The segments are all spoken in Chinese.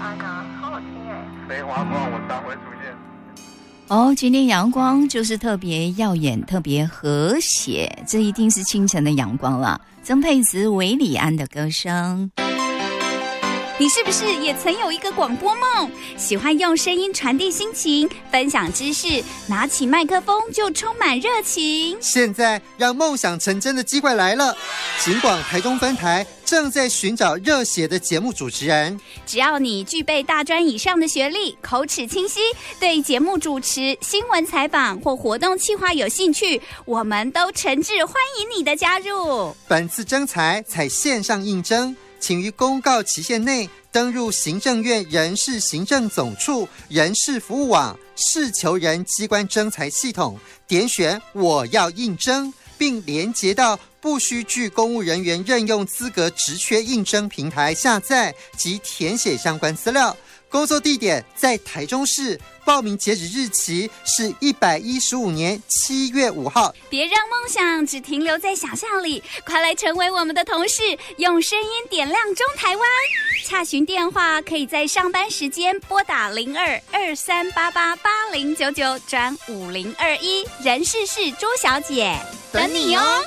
安啊，好好听哎。 梅花光我常会出现。 今天阳光就是特别耀眼，特别和谐，这一定是清晨的阳光了。曾沛慈、韦礼安的歌声。 你是不是也曾有一个广播梦？喜欢用声音传递心情，分享知识，拿起麦克风就充满热情。 现在让梦想成真的机会来了，警广台中分台正在寻找热血的节目主持人。 只要你具备大专以上的学历，口齿清晰，对节目主持、新闻采访或活动企划有兴趣，我们都诚挚欢迎你的加入。 本次征才采线上应征，请于公告期限内登入行政院人事行政总处人事服务网事求人机关征才系统，点选我要应征，并连结到不需具公务人员任用资格职缺应征平台下载及填写相关资料。工作地点在台中市，报名截止日期是115年7月5号。 别让梦想只停留在想象里，快来成为我们的同事，用声音点亮中台湾。洽询电话可以在上班时间拨打02-2388-8099转5021，人事是朱小姐，等你哦。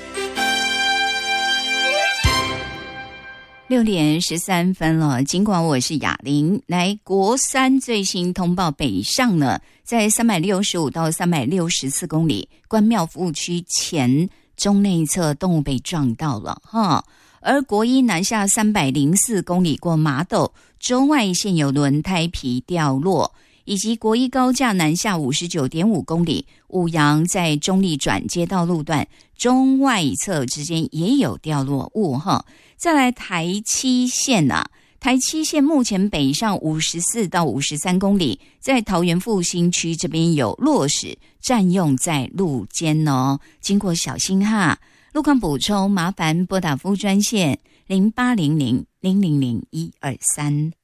6点13分了，尽管我是雅玲。来，国三最新通报，北上呢，在365到364公里关庙服务区前中内侧动物被撞到了哈。而国一南下304公里过麻豆州外线有轮胎皮掉落，以及国一高架南下59.5公里五杨在中立转接道路段中外侧之间也有掉落物哈。再来台七线啊，台七线目前北上54到53公里，在桃园复兴区这边有落石占用在路肩哦，经过小心哈。路况补充麻烦拨打服务专线0800-000-123。